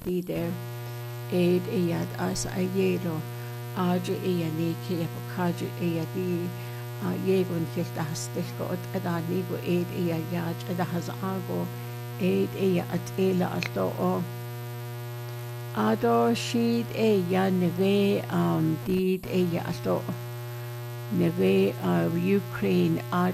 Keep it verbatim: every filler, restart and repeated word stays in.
dídir éiad iad as a dhéadú áidir é a ní céap cáidir é a dí a dhéagún cilt a hastil go a dání go éiad é a iad a dahas ágó éiad é a téile altó ó. Adó siad é a na bhé díd é altó na bhé a Ukraine